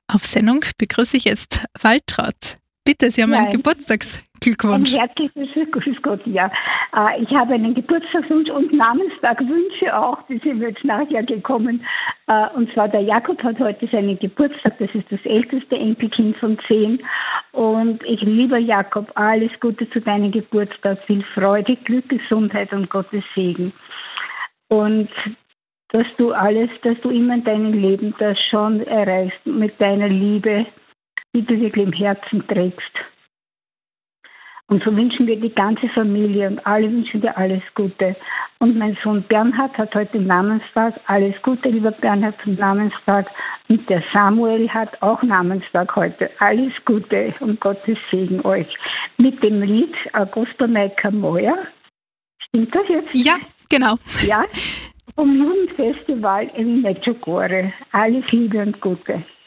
Auf Sendung begrüße ich jetzt Waltraud. Bitte, Sie haben einen Geburtstagsglückwunsch. Ein herzliches Grüß Gott, ja. Ich habe einen Geburtstagswunsch und Namenstagwünsche auch, die sind jetzt nachher gekommen. Und zwar der Jakob hat heute seinen Geburtstag, das ist das älteste Enkelkind von 10. Und ich liebe Jakob, alles Gute zu deinem Geburtstag, viel Freude, Glück, Gesundheit und Gottes Segen. Und dass du immer in deinem Leben das schon erreichst mit deiner Liebe, die du wirklich im Herzen trägst. Und so wünschen wir die ganze Familie und alle wünschen dir alles Gute. Und mein Sohn Bernhard hat heute Namenstag. Alles Gute, lieber Bernhard, zum Namenstag. Und der Samuel hat auch Namenstag heute. Alles Gute und Gottes Segen euch. Mit dem Lied Augusta Meika Moja. Stimmt das jetzt? Ja, genau. Ja, vom Jugendfestival in Medjugorje. Alles Liebe und Gute.